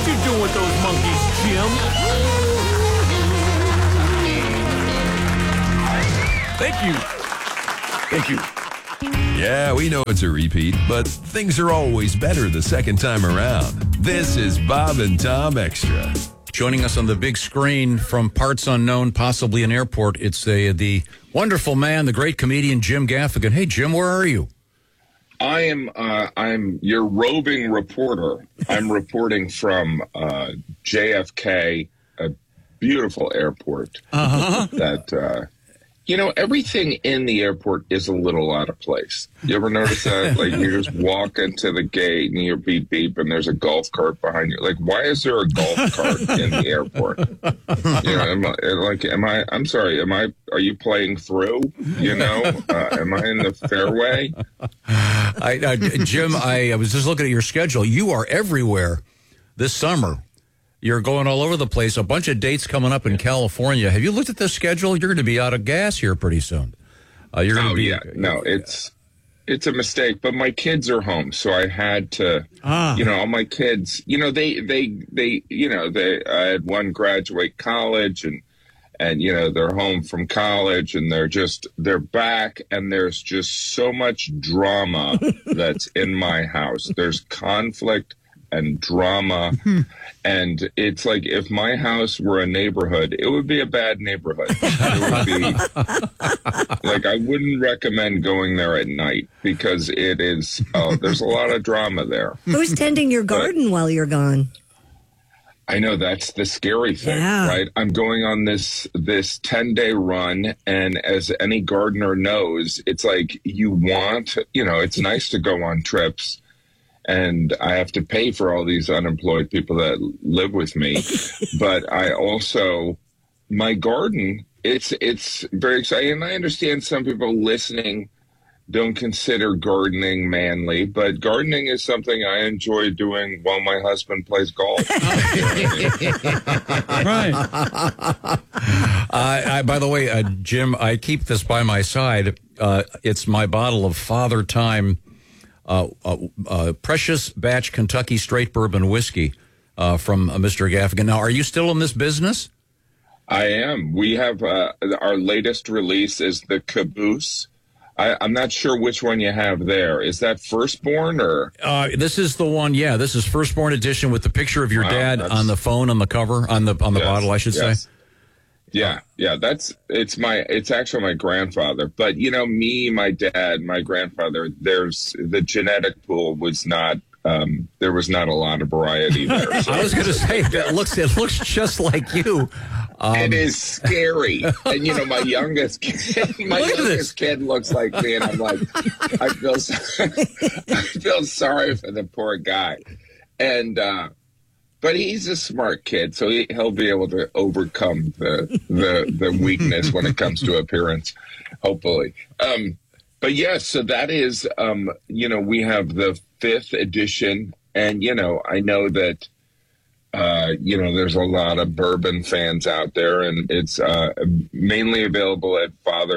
you doing with those monkeys, Jim? Thank you. Thank you. Yeah, we know it's a repeat, but things are always better the second time around. This is Bob and Tom Extra. Joining us on the big screen from parts unknown, possibly an airport, it's the wonderful man, the great comedian Jim Gaffigan. Hey, Jim, where are you? I'm your roving reporter. I'm reporting from JFK, a beautiful airport. That everything in the airport is a little out of place. You ever notice that? Like, you just walk into the gate and you're beep beep, and there's a golf cart behind you. Like, why is there a golf cart in the airport? I'm sorry. Are you playing through? Am I in the fairway? Jim, I was just looking at your schedule. You are everywhere this summer. You're going all over the place. A bunch of dates coming up in California. Have you looked at the schedule? You're going to be out of gas here pretty soon. No, it's a mistake. But my kids are home, so I had to. All my kids. I had one graduate college, and they're home from college, and they're back, and there's just so much drama that's in my house. There's conflict and drama. And it's like, if my house were a neighborhood, it would be a bad neighborhood. It would be like, I wouldn't recommend going there at night, because it is, there's a lot of drama there. Who's tending your garden while you're gone? I know, that's the scary thing, right? I'm going on this 10-day run, and as any gardener knows, it's like, it's nice to go on trips, and I have to pay for all these unemployed people that live with me. But I also, my garden, it's very exciting. And I understand some people listening don't consider gardening manly, but gardening is something I enjoy doing while my husband plays golf. Right. By the way, Jim, I keep this by my side. It's my bottle of Father Time Precious Batch Kentucky Straight Bourbon Whiskey from Mr. Gaffigan. Now, are you still in this business? I am. We have our latest release is the Caboose. I'm not sure which one you have there. Is that Firstborn or? This is the one. Yeah, this is Firstborn edition with the picture of your dad on the phone on the cover on the bottle, I should say. Yeah. It's actually my grandfather. But me, my dad, my grandfather, the genetic pool was not. There was not a lot of variety there. So. I was going to say it looks just like you. It is scary. And my youngest kid looks like me, and I'm like, I feel sorry for the poor guy. And but he's a smart kid, so he'll be able to overcome the weakness when it comes to appearance, hopefully. But yes, so that is, we have the 5th edition, and, I know that, there's a lot of bourbon fans out there, and it's mainly available at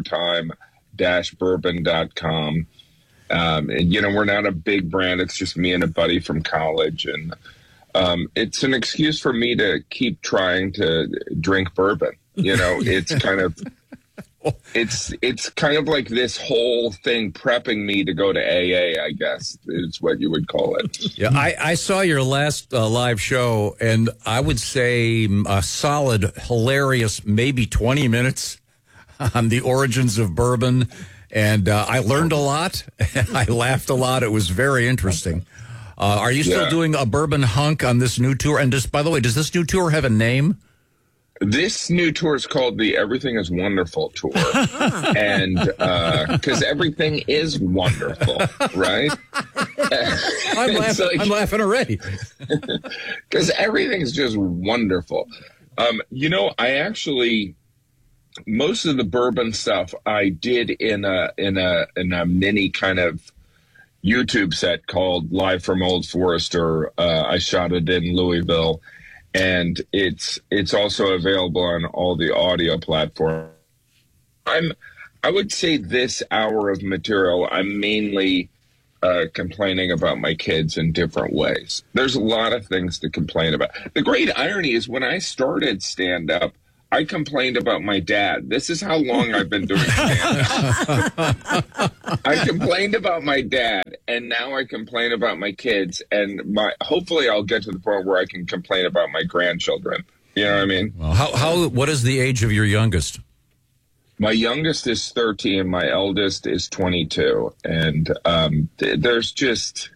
fathertime-bourbon.com. And, we're not a big brand. It's just me and a buddy from college, and it's an excuse for me to keep trying to drink bourbon. It's kind of... It's kind of like this whole thing prepping me to go to AA, I guess, is what you would call it. Yeah, I saw your last live show, and I would say a solid, hilarious, maybe 20 minutes on the origins of bourbon, and I learned a lot, and I laughed a lot. It was very interesting. Are you still doing a bourbon hunk on this new tour? And by the way, does this new tour have a name? This new tour is called the Everything is Wonderful Tour. And because everything is wonderful, right? I'm laughing already. Because everything's just wonderful. I actually, most of the bourbon stuff I did in a mini kind of YouTube set called Live from Old Forester. I shot it in Louisville. And it's also available on all the audio platforms. I would say this hour of material, I'm mainly complaining about my kids in different ways. There's a lot of things to complain about. The great irony is when I started stand-up, I complained about my dad. This is how long I've been doing stand-up. I complained about my dad, and now I complain about my kids. And hopefully I'll get to the point where I can complain about my grandchildren. You know what I mean? Well, what is the age of your youngest? My youngest is 13. My eldest is 22. And there's just...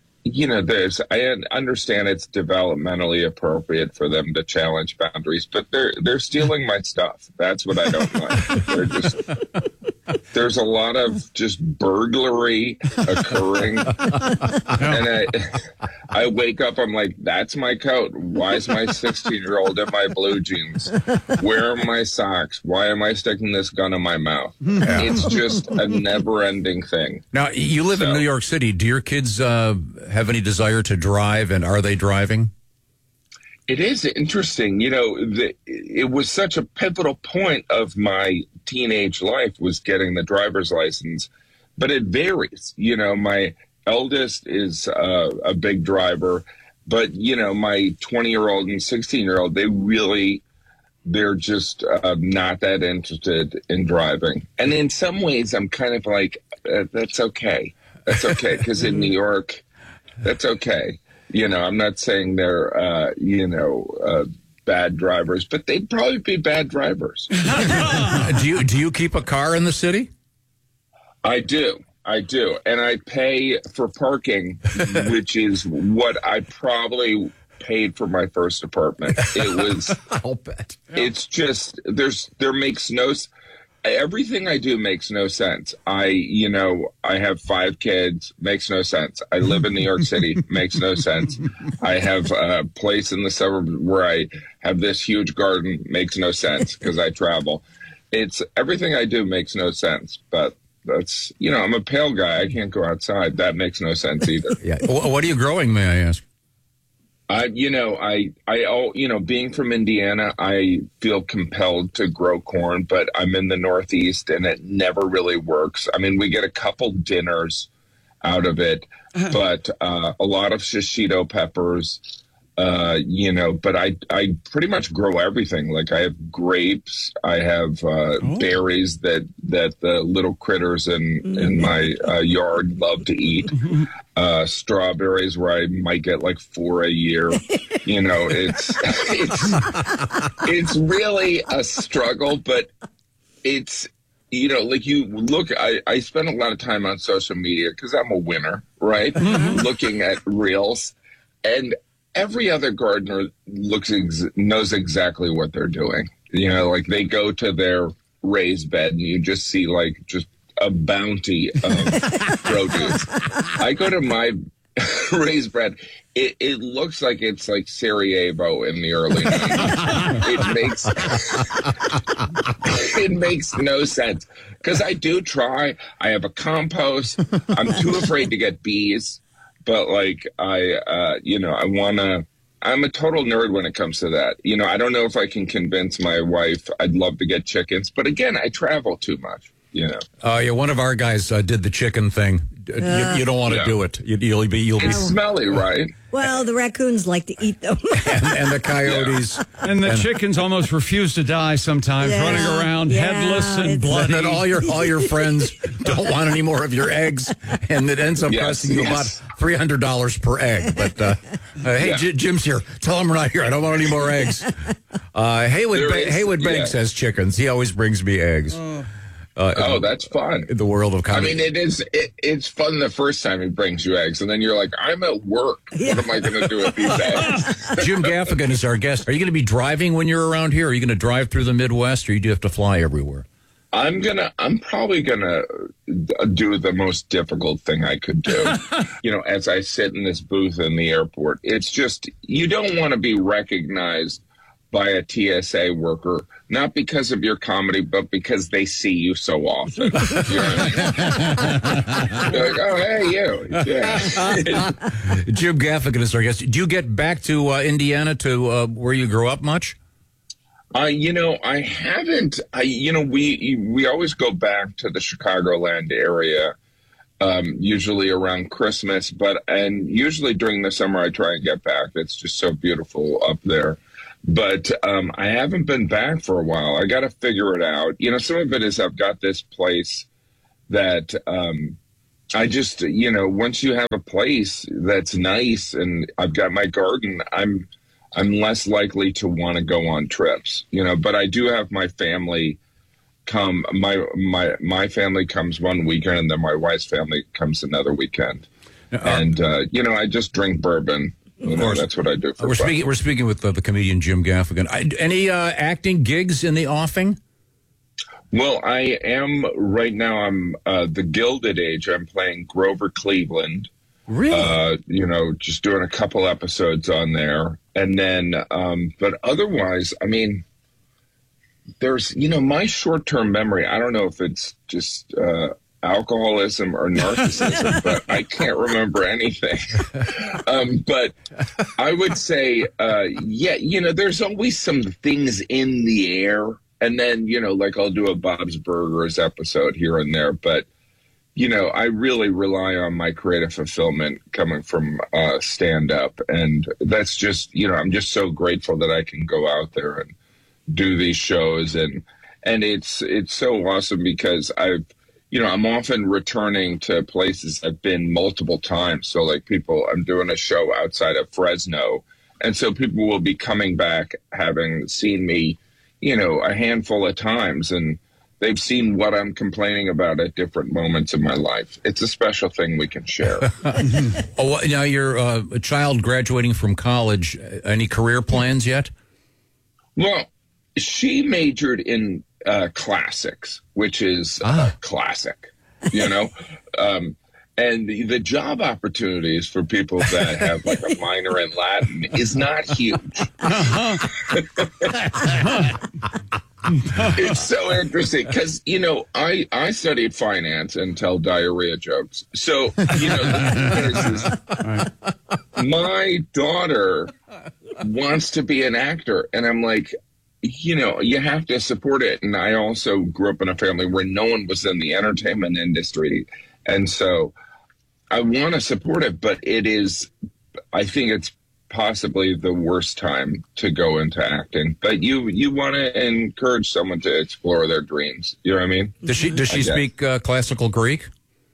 I understand it's developmentally appropriate for them to challenge boundaries, but they're stealing my stuff. That's what I don't like. There's a lot of just burglary occurring. And I wake up, I'm like, that's my coat. Why is my 16-year-old in my blue jeans? Where are my socks? Why am I sticking this gun in my mouth? It's just a never-ending thing. Now, you live in New York City. Do your kids have any desire to drive, and are they driving? It is interesting. It was such a pivotal point of my teenage life was getting the driver's license, but it varies. My eldest is a big driver, but, my 20-year-old and 16-year-old, they're just not that interested in driving. And in some ways, I'm kind of like, that's okay. That's okay, because in New York, that's okay. I'm not saying they're, bad drivers, but they'd probably be bad drivers. Do you keep a car in the city? I do. And I pay for parking, which is what I probably paid for my first apartment. It was, I'll bet. It's just, there makes no everything I do makes no sense. I have 5 kids, makes no sense. I live in New York City, makes no sense. I have a place in the suburbs where I have this huge garden, makes no sense because I travel. It's everything I do makes no sense, but that's, I'm a pale guy. I can't go outside. That makes no sense either. Yeah. What are you growing, may I ask? Being from Indiana, I feel compelled to grow corn, but I'm in the Northeast and it never really works. I mean, we get a couple dinners out of it, but a lot of shishito peppers, but I pretty much grow everything. Like I have grapes, I have berries that the little critters in my yard love to eat. Strawberries where I might get like 4 a year. It's really a struggle, but it's, I spend a lot of time on social media because I'm a winner, right? Looking at reels, and every other gardener knows exactly what they're doing. They go to their raised bed and you just see just a bounty of produce. I go to my raised bed. It looks like it's like Sarajevo in the early 90s. It makes no sense because I do try. I have a compost. I'm too afraid to get bees. But I'm a total nerd when it comes to that. I don't know if I can convince my wife I'd love to get chickens. But again, I travel too much, one of our guys did the chicken thing. You don't want to do it. You'll be. It's smelly, right? Well, the raccoons like to eat them. and the coyotes. Yeah. And the chickens almost refuse to die sometimes, running around headless and bloody. And then all your friends don't want any more of your eggs, and it ends up costing you about $300 per egg. But hey, Jim's here. Tell him we're not here. I don't want any more eggs. Haywood Banks has chickens. He always brings me eggs. That's fun. In the world of comedy. I mean, it's fun the first time he brings you eggs, and then you're like, I'm at work. What am I going to do with these eggs? Jim Gaffigan is our guest. Are you going to be driving when you're around here? Are you going to drive through the Midwest, or do you have to fly everywhere? I'm probably gonna do the most difficult thing I could do. As I sit in this booth in the airport, it's just, you don't want to be recognized by a TSA worker, not because of your comedy, but because they see you so often. You know what I mean? They're like, oh, hey, you. Yeah. Jim Gaffigan is our guest. Do you get back to Indiana, to where you grew up much? I haven't. We always go back to the Chicagoland area. usually around Christmas, and usually during the summer I try and get back. It's just so beautiful up there. But I haven't been back for a while. I got to figure it out. You know, some of it is I've got this place that I just, you know, once you have a place that's nice and I've got my garden, I'm less likely to want to go on trips, you know, but I do have my family come. My family comes one weekend and then my wife's family comes another weekend. And, you know, I just drink bourbon. You know, that's what I do for fun. We're speaking with the comedian Jim Gaffigan. Any acting gigs in the offing? Well, I am right now. I'm the Gilded Age. I'm playing Grover Cleveland. Really? You know, just doing a couple episodes on there, and then, but otherwise, I mean, there's, you know, my short-term memory. I don't know if it's just alcoholism or narcissism, but I can't remember anything. But I would say, yeah, you know, there's always some things in the air. And then, you know, like I'll do a Bob's Burgers episode here and there. But, you know, I really rely on my creative fulfillment coming from stand-up. And that's just, you know, I'm just so grateful that I can go out there and do these shows. And it's so awesome because I'm often returning to places I've been multiple times. So like I'm doing a show outside of Fresno. And so people will be coming back having seen me, you know, a handful of times, and they've seen what I'm complaining about at different moments in my life. It's a special thing we can share. Oh, now you're a child graduating from college. Any career plans yet? Well, she majored in classics, which is classic, you know, and the job opportunities for people that have like a minor in Latin is not huge. It's so interesting because, you know, I studied finance and tell diarrhea jokes. So, you know, my daughter wants to be an actor. And I'm like, you know, you have to support it. And I also grew up in a family where no one was in the entertainment industry. And so I want to support it, but I think it's possibly the worst time to go into acting. But you want to encourage someone to explore their dreams. You know what I mean? Does she speak classical Greek?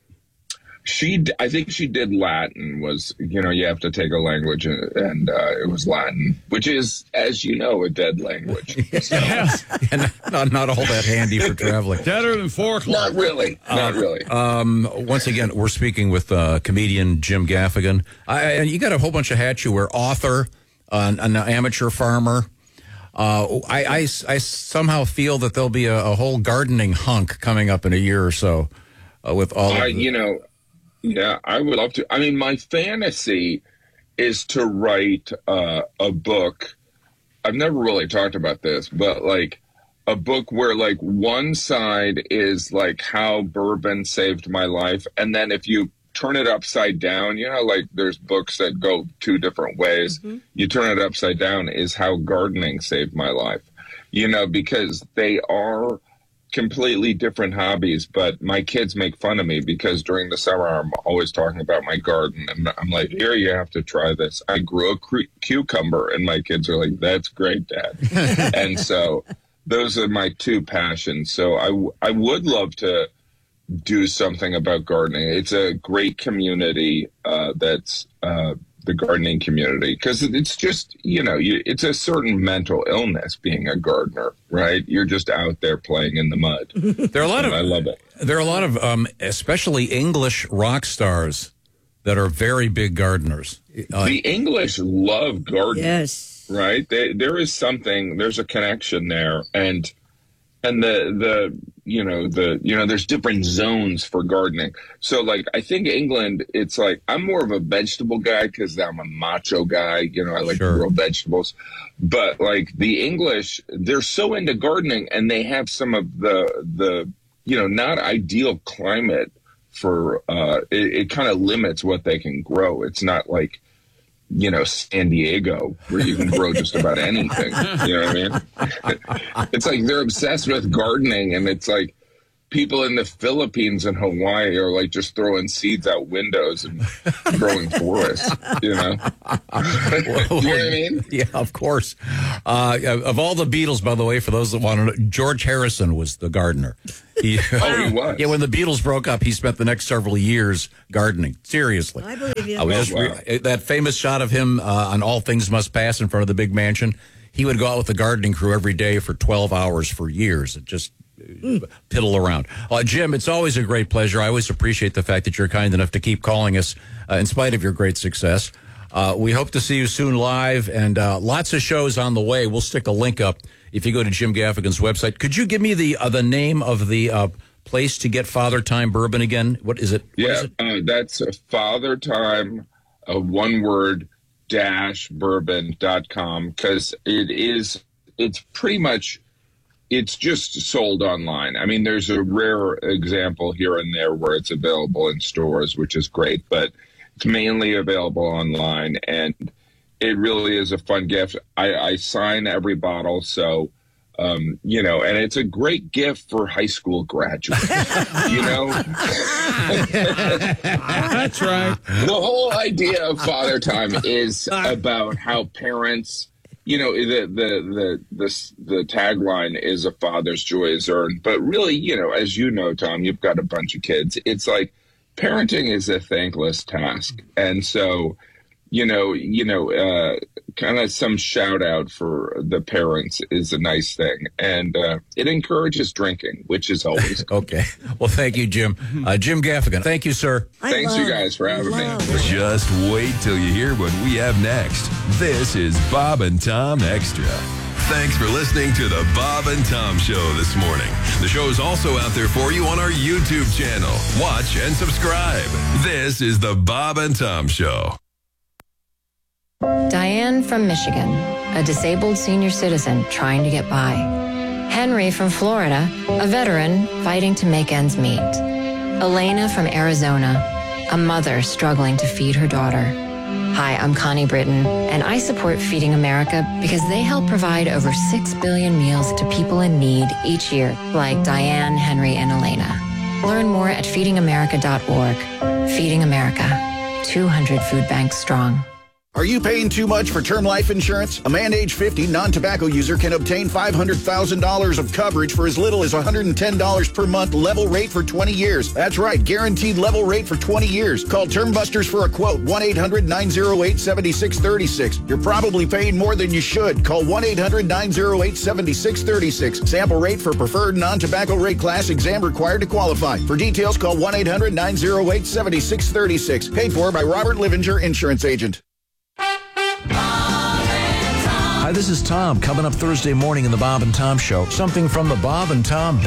I think she did Latin. Was, you know, you have to take a language, and it was Latin, which is, as you know, a dead language. So. Yes. not all that handy for traveling. Deader than 4 o'clock. Not really. Not really. Once again, we're speaking with comedian Jim Gaffigan. You got a whole bunch of hats you wear. Author, an amateur farmer. I somehow feel that there'll be a whole gardening hunk coming up in a year or so with all of you know. Yeah, I would love to. I mean, my fantasy is to write a book. I've never really talked about this, but like a book where like one side is like how bourbon saved my life. And then if you turn it upside down, you know, like there's books that go 2 different ways. Mm-hmm. You turn it upside down is how gardening saved my life, you know, because they are completely different hobbies, but my kids make fun of me because during the summer I'm always talking about my garden, and I'm like, here, you have to try this. I grew a cucumber, and my kids are like, that's great, Dad. And so those are my 2 passions. So I would love to do something about gardening. It's a great community that's the gardening community, because it's just, you know, it's a certain mental illness being a gardener, right? You're just out there playing in the mud. There are a lot of, I love it. There are a lot of, especially English rock stars that are very big gardeners. The English love gardening. Yes. Right? There's a connection there. And there's different zones for gardening. So like, I think England, it's like, I'm more of a vegetable guy because I'm a macho guy. You know, I like to grow vegetables, but like the English, they're so into gardening, and they have some of the, you know, not ideal climate for, it kind of limits what they can grow. It's not like, you know, San Diego, where you can grow just about anything. You know what I mean? It's like they're obsessed with gardening, and it's like, people in the Philippines and Hawaii are like just throwing seeds out windows and growing forests, you know? You know what I mean? Yeah, of course. Of all the Beatles, by the way, for those that want to know, George Harrison was the gardener. He was. Yeah, when the Beatles broke up, he spent the next several years gardening. Seriously. I believe you. That famous shot of him on All Things Must Pass in front of the big mansion, he would go out with the gardening crew every day for 12 hours for years. It just piddle around. Jim, it's always a great pleasure. I always appreciate the fact that you're kind enough to keep calling us in spite of your great success. We hope to see you soon live, and lots of shows on the way. We'll stick a link up if you go to Jim Gaffigan's website. Could you give me the name of the place to get Father Time bourbon again? What is it? That's Father Time, one word, -bourbon.com, because it's pretty much, it's just sold online. I mean, there's a rare example here and there where it's available in stores, which is great, but it's mainly available online, and it really is a fun gift. I sign every bottle, so, you know, and it's a great gift for high school graduates, you know? That's right. The whole idea of Father Time is about how parents, you know, the tagline is a father's joy is earned. But really, you know, as you know, Tom, you've got a bunch of kids. It's like parenting is a thankless task. And so, kind of some shout out for the parents is a nice thing. And it encourages drinking, which is always good. Okay. Well, thank you, Jim. Jim Gaffigan. Thank you, sir. Thanks, you guys, for having me. Just wait till you hear what we have next. This is Bob and Tom Extra. Thanks for listening to the Bob and Tom Show this morning. The show is also out there for you on our YouTube channel. Watch and subscribe. This is the Bob and Tom Show. Diane from Michigan, a disabled senior citizen trying to get by. Henry from Florida, a veteran fighting to make ends meet. Elena from Arizona, a mother struggling to feed her daughter. Hi, I'm Connie Britton, and I support Feeding America because they help provide over 6 billion meals to people in need each year, like Diane, Henry, and Elena. Learn more at feedingamerica.org. Feeding America, 200 food banks strong. Are you paying too much for term life insurance? A man age 50 non-tobacco user can obtain $500,000 of coverage for as little as $110 per month, level rate for 20 years. That's right, guaranteed level rate for 20 years. Call Term Busters for a quote, 1-800-908-7636. You're probably paying more than you should. Call 1-800-908-7636. Sample rate for preferred non-tobacco rate class, exam required to qualify. For details, call 1-800-908-7636. Paid for by Robert Livinger, Insurance Agent. Hi, this is Tom. Coming up Thursday morning in the Bob and Tom Show. Something from the Bob and Tom